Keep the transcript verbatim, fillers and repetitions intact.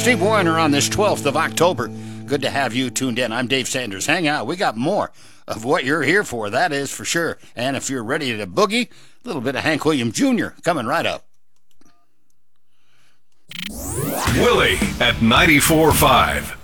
Steve Weiner on this twelfth of October. Good to have you tuned in. I'm Dave Sanders. Hang out. We got more of what you're here for, that is for sure. And if you're ready to boogie, a little bit of Hank Williams Junior coming right up. Willie at ninety-four point five.